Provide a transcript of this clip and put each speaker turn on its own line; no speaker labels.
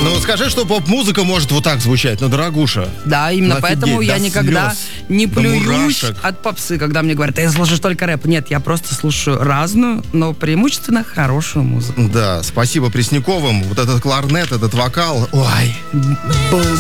Ну, скажи, что поп-музыка может вот так звучать, ну, дорогуша.
Да, именно
Офигеть,
поэтому я
до
никогда
слез,
не
до
плююсь
мурашек.
от попсы, когда мне говорят, ты слушаешь только рэп. Нет, я просто слушаю разную, но преимущественно хорошую музыку.
Да, спасибо Пресняковым. Вот этот кларнет, этот вокал. Ой.
Бум,